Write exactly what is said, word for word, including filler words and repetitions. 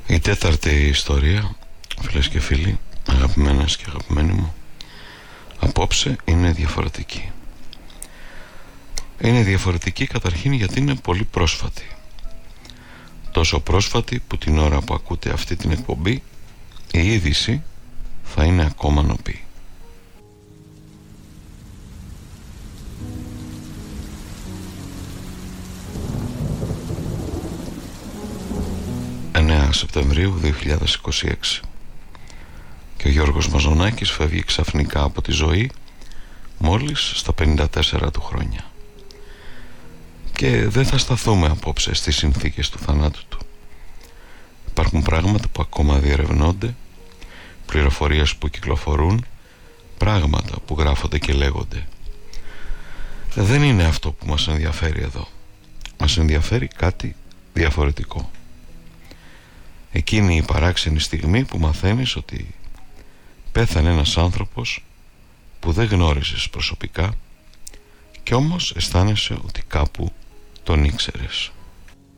Η τέταρτη ιστορία, φίλες και φίλοι, αγαπημένες και αγαπημένοι μου, απόψε είναι διαφορετική. Είναι διαφορετική καταρχήν γιατί είναι πολύ πρόσφατη. Τόσο πρόσφατη που την ώρα που ακούτε αυτή την εκπομπή η είδηση θα είναι ακόμα νοπή. εννέα Σεπτεμβρίου δύο χιλιάδες είκοσι έξι και ο Γιώργος Μαζονάκης φεύγει ξαφνικά από τη ζωή μόλις στα πενήντα τέσσερα του χρόνια. Και δεν θα σταθούμε απόψε στις συνθήκες του θανάτου του. Υπάρχουν πράγματα που ακόμα διερευνώνται, πληροφορίες που κυκλοφορούν, πράγματα που γράφονται και λέγονται. Δεν είναι αυτό που μας ενδιαφέρει εδώ. Μας ενδιαφέρει κάτι διαφορετικό. Εκείνη η παράξενη στιγμή που μαθαίνεις ότι πέθανε ένας άνθρωπος που δεν γνώριζες προσωπικά και όμως αισθάνεσαι ότι κάπου τον ήξερες.